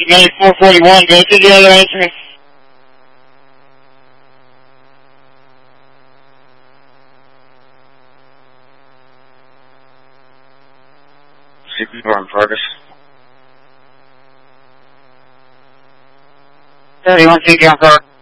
United 441, go to the other entrance. CP4 in progress. 71 CP on progress.